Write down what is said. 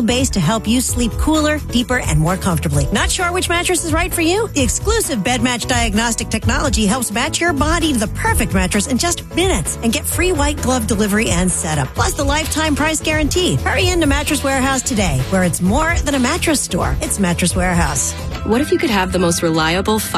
base to help you sleep cooler, deeper, and more comfortably. Not sure which mattress is right for you? The exclusive Bed Match diagnostic technology helps match your body to the perfect mattress in just minutes and get free white glove delivery and setup. Plus the lifetime price guarantee. Hurry into Mattress Warehouse today, where it's more than a mattress store. It's Mattress Warehouse. What if you could have the most reliable